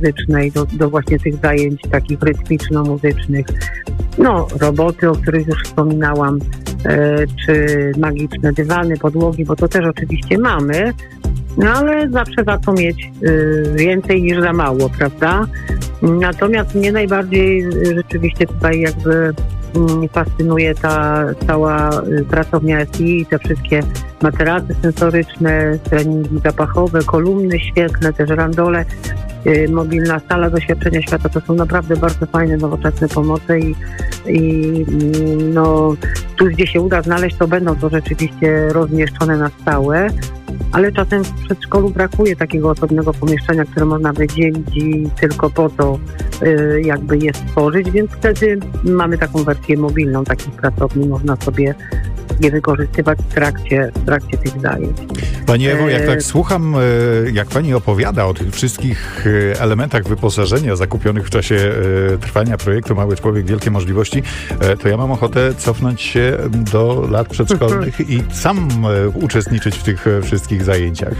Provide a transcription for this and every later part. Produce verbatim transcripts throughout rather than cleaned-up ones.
muzycznej, do, do właśnie tych zajęć takich rytmiczno-muzycznych. No, roboty, o których już wspominałam, e, czy magiczne dywany, podłogi, bo to też oczywiście mamy, no ale zawsze za to mieć y, więcej niż za mało, prawda? Natomiast mnie najbardziej y, rzeczywiście tutaj jakby y, fascynuje ta cała y, pracownia S I i te wszystkie materace sensoryczne, treningi zapachowe, kolumny świetlne, też randole, y, mobilna sala doświadczenia świata. To są naprawdę bardzo fajne, nowoczesne pomoce i, i y, no tu, gdzie się uda znaleźć, to będą to rzeczywiście rozmieszczone na stałe. Ale czasem w przedszkolu brakuje takiego osobnego pomieszczenia, które można wydzielić i tylko po to y, jakby je stworzyć, więc wtedy mamy taką wersję mobilną takich pracowni, można sobie je wykorzystywać w trakcie, w trakcie tych zajęć. Pani Ewo, jak tak słucham, jak pani opowiada o tych wszystkich elementach wyposażenia zakupionych w czasie trwania projektu Mały Człowiek, Wielkie Możliwości, to ja mam ochotę cofnąć się do lat przedszkolnych i sam uczestniczyć w tych wszystkich zajęciach.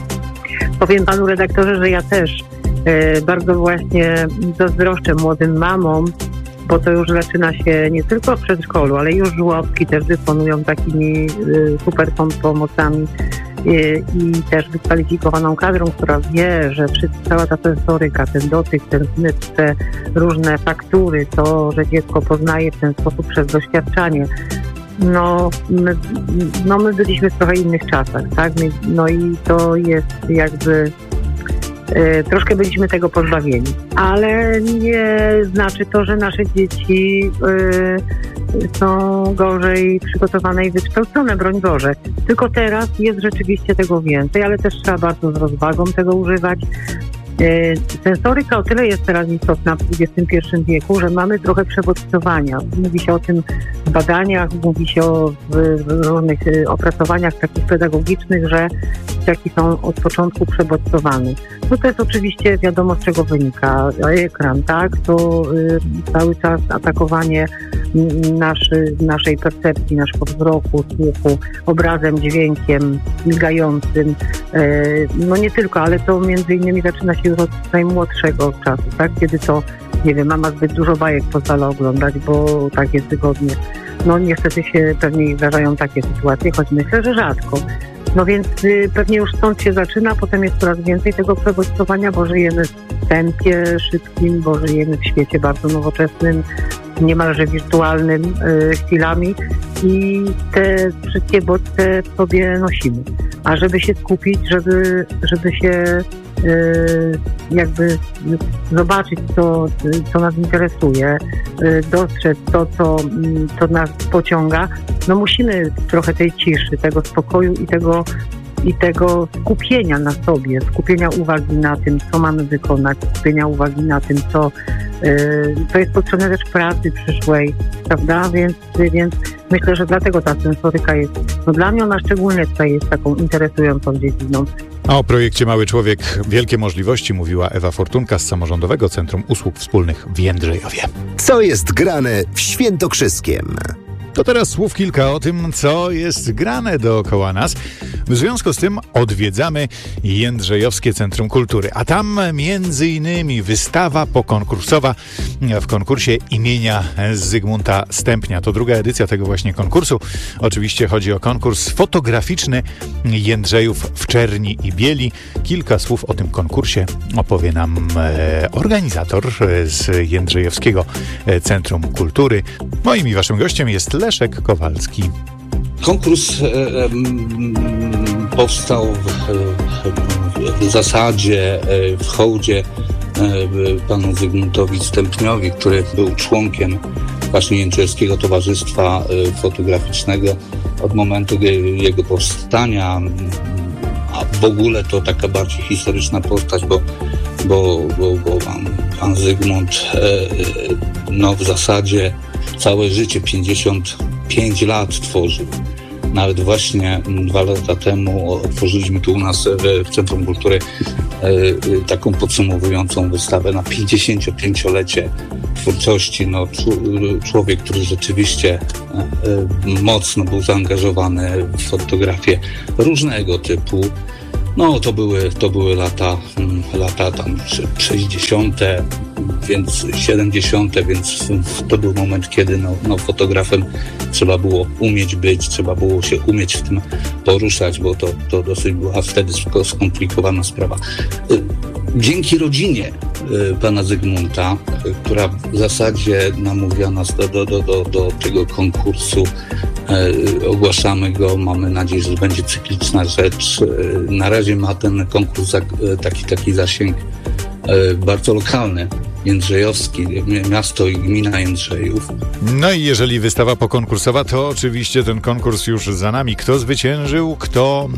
Powiem panu redaktorze, że ja też bardzo właśnie zazdroszczę młodym mamom, bo to już zaczyna się nie tylko w przedszkolu, ale już żłobki też dysponują takimi y, super pomocami y, i też wykwalifikowaną kadrą, która wie, że wszystko, cała ta sensoryka, ten dotyk, ten smysł, te różne faktury, to, że dziecko poznaje w ten sposób przez doświadczanie. No my, no my byliśmy w trochę innych czasach, tak? No i to jest jakby... Troszkę byliśmy tego pozbawieni, ale nie znaczy to, że nasze dzieci y, są gorzej przygotowane i wykształcone, broń Boże. Tylko teraz jest rzeczywiście tego więcej, ale też trzeba bardzo z rozwagą tego używać. Y, sensoryka o tyle jest teraz istotna w dwudziestym pierwszym wieku, że mamy trochę przebodźcowania. Mówi się o tym w badaniach, mówi się o w, w różnych y, opracowaniach takich pedagogicznych, że dzieciaki są od początku przebodźcowane. No to jest oczywiście wiadomo, z czego wynika ekran, tak? To y, cały czas atakowanie naszy, naszej percepcji, naszego wzroku, słuchu, obrazem, dźwiękiem, migającym. Y, no nie tylko, ale to między innymi zaczyna się już od najmłodszego czasu, tak? Kiedy to, nie wiem, mama zbyt dużo bajek pozwala oglądać, bo tak jest wygodnie. No niestety się pewnie zdarzają takie sytuacje, choć myślę, że rzadko. No więc y, pewnie już stąd się zaczyna, potem jest coraz więcej tego przebodźcowania, bo żyjemy w tempie szybkim, bo żyjemy w świecie bardzo nowoczesnym, niemalże wirtualnym y, chwilami i te wszystkie bodźce w sobie nosimy. A żeby się skupić, żeby, żeby się y, jakby zobaczyć to, co nas interesuje, y, dostrzec to, co, co nas pociąga, no musimy trochę tej ciszy, tego spokoju i tego, i tego skupienia na sobie, skupienia uwagi na tym, co mamy wykonać, skupienia uwagi na tym, co yy, to jest potrzebne też pracy przyszłej, prawda? Więc, więc myślę, że dlatego ta sensoryka jest, no dla mnie ona szczególnie tutaj jest taką interesującą dziedziną. A o projekcie Mały Człowiek, Wielkie Możliwości mówiła Ewa Fortunka z Samorządowego Centrum Usług Wspólnych w Jędrzejowie. Co jest grane w Świętokrzyskiem? To teraz słów kilka o tym, co jest grane dookoła nas. W związku z tym odwiedzamy Jędrzejowskie Centrum Kultury, a tam między innymi wystawa pokonkursowa w konkursie imienia Zygmunta Stępnia. To druga edycja tego właśnie konkursu. Oczywiście chodzi o konkurs fotograficzny Jędrzejów w czerni i bieli. Kilka słów o tym konkursie opowie nam e, organizator z Jędrzejowskiego Centrum Kultury. Moim i waszym gościem jest Leszek Kowalski. Konkurs e, e, powstał w, w zasadzie e, w hołdzie e, panu Zygmuntowi Stępniowi, który był członkiem właśnie Jędrzejowskiego Towarzystwa Fotograficznego od momentu jego powstania, a w ogóle to taka bardziej historyczna postać, bo, bo, bo, bo pan, pan Zygmunt e, no w zasadzie całe życie, pięćdziesiąt pięć lat tworzył. Nawet właśnie dwa lata temu otworzyliśmy tu u nas w Centrum Kultury taką podsumowującą wystawę na pięćdziesięciopięciolecie twórczości. No, człowiek, który rzeczywiście mocno był zaangażowany w fotografię różnego typu. No to były, to były lata, lata tam sześćdziesiąte, więc siedemdziesiąte, więc to był moment, kiedy no, no fotografem trzeba było umieć być, trzeba było się umieć w tym poruszać, bo to, to dosyć była wtedy skomplikowana sprawa. Dzięki rodzinie pana Zygmunta, która w zasadzie namówiła nas do, do, do, do, do tego konkursu, ogłaszamy go, mamy nadzieję, że będzie cykliczna rzecz. Na razie ma ten konkurs taki, taki zasięg bardzo lokalny, jędrzejowski, miasto i gmina Jędrzejów. No i jeżeli wystawa pokonkursowa, to oczywiście ten konkurs już za nami. Kto zwyciężył, kto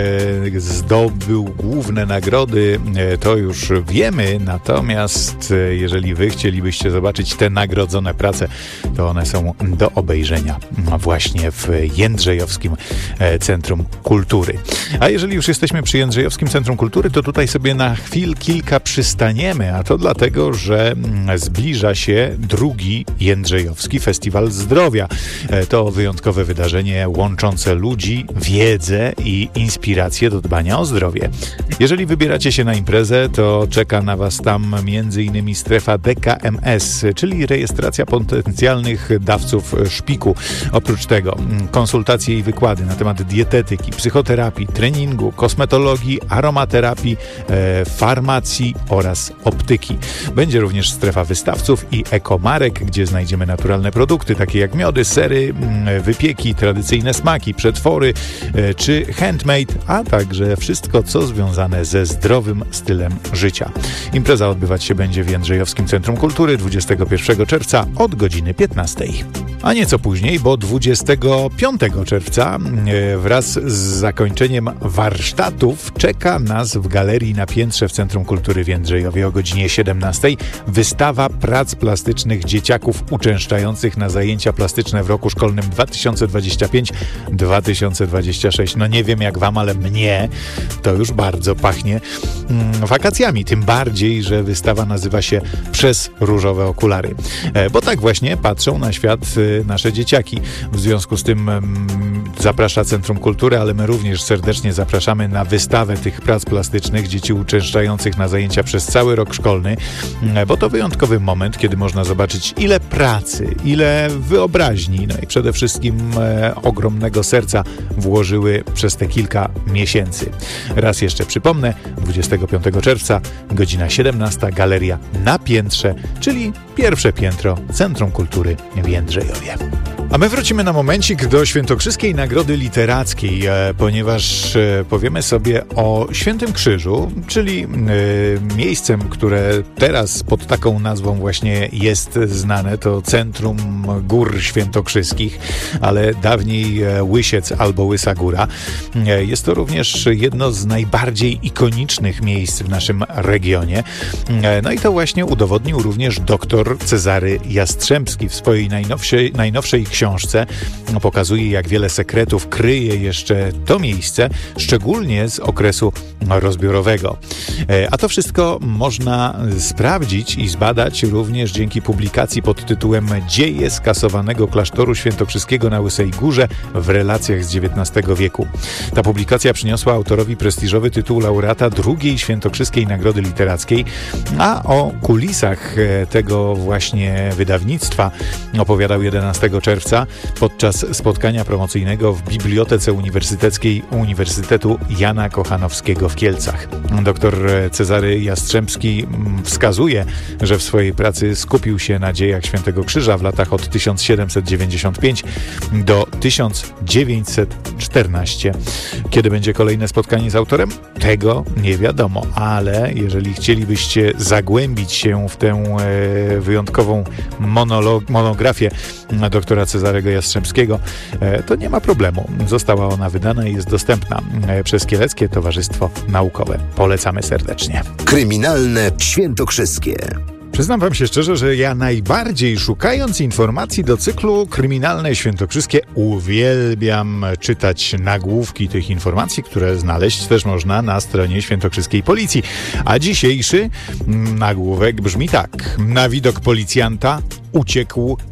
e, zdobył główne nagrody, e, to już wiemy. Natomiast e, jeżeli wy chcielibyście zobaczyć te nagrodzone prace, to one są do obejrzenia właśnie w Jędrzejowskim Centrum Kultury. A jeżeli już jesteśmy przy Jędrzejowskim Centrum Kultury, to tutaj sobie na chwil kilka przystaniemy, a to dlatego, że zbliża się drugi Jędrzejowski Festiwal Zdrowia. To wyjątkowe wydarzenie łączące ludzi, wiedzę i inspirację do dbania o zdrowie. Jeżeli wybieracie się na imprezę, to czeka na was tam między innymi strefa D K M S, czyli rejestracja potencjalnych dawców szpiku. Oprócz tego konsultacje i wykłady na temat dietetyki, psychoterapii, treningu, kosmetologii, aromaterapii, e, farmacji oraz optyki. Będzie również strefa wystawców i ekomarek, gdzie znajdziemy naturalne produkty, takie jak miody, sery, wypieki, tradycyjne smaki, przetwory e, czy handmade, a także wszystko, co związane ze zdrowym stylem życia. Impreza odbywać się będzie w Jędrzejowskim Centrum Kultury dwudziestego pierwszego czerwca od godziny piętnastej. A nieco później, bo dwudziestego piątego czerwca wraz z zakończeniem warsztatów czeka nas w galerii na piętrze w Centrum Kultury w Jędrzejowie o godzinie siedemnastej wystawa prac plastycznych dzieciaków uczęszczających na zajęcia plastyczne w roku szkolnym dwa tysiące dwudziestym piątym dwa tysiące dwudziestym szóstym. No nie wiem jak wam, ale mnie to już bardzo pachnie mm, wakacjami. Tym bardziej, że wystawa nazywa się Przez różowe okulary. E, bo tak właśnie patrzą na świat e, nasze dzieciaki. W związku z tym m, zaprasza Centrum Kultury, ale my również serdecznie zapraszamy na wystawę tych prac plastycznych dzieci uczęszczających na zajęcia przez cały rok szkolny, e, bo to wyjątkowy moment, kiedy można zobaczyć ile pracy, ile wyobraźni, no i przede wszystkim e, ogromnego serca włożyły przez te kilka miesięcy. Raz jeszcze przypomnę, dwudziestego piątego czerwca, godzina siedemnasta, galeria na piętrze, czyli pierwsze piętro Centrum Kultury w Jędrzejowie. A my wrócimy na momencik do Świętokrzyskiej Nagrody Literackiej, e, ponieważ e, powiemy sobie o Świętym Krzyżu, czyli e, miejscem, które teraz pod taką nazwą właśnie jest znane, to Centrum Gór Świętokrzyskich, ale dawniej e, Łysiec albo Łysa Góra. E, jest to również jedno z najbardziej ikonicznych miejsc w naszym regionie. E, no i to właśnie udowodnił również doktor Cezary Jastrzębski w swojej najnowszej, najnowszej książce. Pokazuje, jak wiele sekretów kryje jeszcze to miejsce, szczególnie z okresu rozbiorowego. A to wszystko można sprawdzić i zbadać również dzięki publikacji pod tytułem Dzieje skasowanego klasztoru świętokrzyskiego na Łysej Górze w relacjach z dziewiętnastego wieku. Ta publikacja przyniosła autorowi prestiżowy tytuł laureata drugiej Świętokrzyskiej Nagrody Literackiej, a o kulisach tego właśnie wydawnictwa opowiadał jedenastego czerwca podczas spotkania promocyjnego w Bibliotece Uniwersyteckiej Uniwersytetu Jana Kochanowskiego w Kielcach. Doktor Cezary Jastrzębski wskazuje, że w swojej pracy skupił się na dziejach Świętego Krzyża w latach od tysiąc siedemset dziewięćdziesiąt piąty do tysiąc dziewięćset czternastego. Kiedy będzie kolejne spotkanie z autorem? Tego nie wiadomo, ale jeżeli chcielibyście zagłębić się w tę e, wyjątkową monolo- monografię doktora Cezarego Jastrzębskiego, e, to nie ma problemu. Została ona wydana i jest dostępna e, przez Kieleckie Towarzystwo Naukowe. Polecamy serdecznie. Kryminalne Świętokrzyskie. Przyznam wam się szczerze, że ja najbardziej, szukając informacji do cyklu Kryminalne Świętokrzyskie, uwielbiam czytać nagłówki tych informacji, które znaleźć też można na stronie Świętokrzyskiej Policji. A dzisiejszy nagłówek brzmi tak. Na widok policjanta uciekł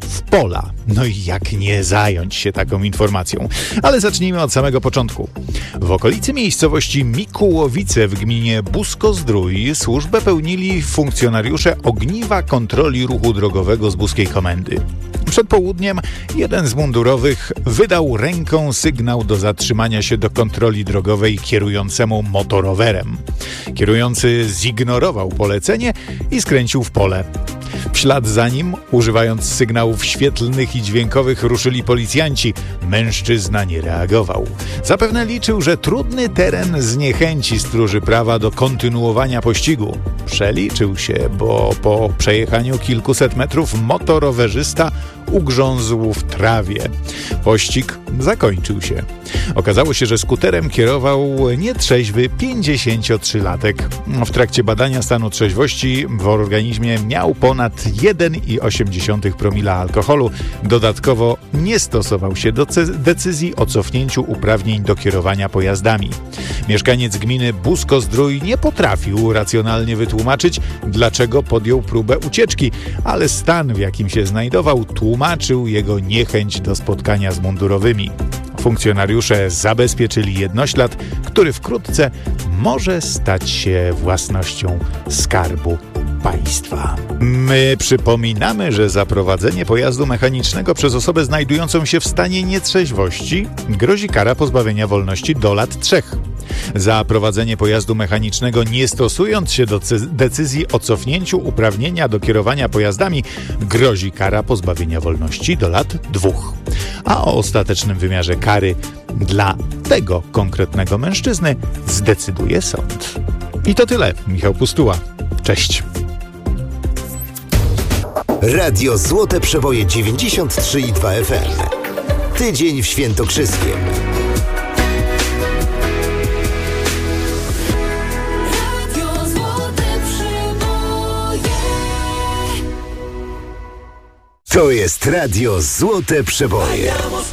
w pola. No i jak nie zająć się taką informacją? Ale zacznijmy od samego początku. W okolicy miejscowości Mikułowice w gminie Busko-Zdrój służbę pełnili funkcjonariusze Ogniwa Kontroli Ruchu Drogowego z Buskiej Komendy. Przed południem jeden z mundurowych wydał ręką sygnał do zatrzymania się do kontroli drogowej kierującemu motorowerem. Kierujący zignorował polecenie i skręcił w pole. W ślad za nim, używając sygnałów świetlnych i dźwiękowych, ruszyli policjanci. Mężczyzna nie reagował. Zapewne liczył, że trudny teren zniechęci stróży prawa do kontynuowania pościgu. Przeliczył się, bo po przejechaniu kilkuset metrów motorowerzysta ugrzązł w trawie. Pościg zakończył się. Okazało się, że skuterem kierował nietrzeźwy pięćdziesięciotrzylatek. W trakcie badania stanu trzeźwości w organizmie miał ponad jeden i osiem promila alkoholu. Dodatkowo nie stosował się do decyzji o cofnięciu uprawnień do kierowania pojazdami. Mieszkaniec gminy Busko-Zdrój nie potrafił racjonalnie wytłumaczyć, dlaczego podjął próbę ucieczki, ale stan, w jakim się znajdował, tłumaczył jego niechęć do spotkania z mundurowymi. Funkcjonariusze zabezpieczyli jednoślad, który wkrótce może stać się własnością Skarbu Państwa. My przypominamy, że za prowadzenie pojazdu mechanicznego przez osobę znajdującą się w stanie nietrzeźwości grozi kara pozbawienia wolności do lat trzech. Za prowadzenie pojazdu mechanicznego nie stosując się do decyzji o cofnięciu uprawnienia do kierowania pojazdami grozi kara pozbawienia wolności do lat dwóch. A o ostatecznym wymiarze kary dla tego konkretnego mężczyzny zdecyduje sąd. I to tyle. Michał Pustuła. Cześć. Radio Złote Przeboje dziewięćdziesiąt trzy i dwa F M. Tydzień w Świętokrzyskiem. To jest Radio Złote Przeboje.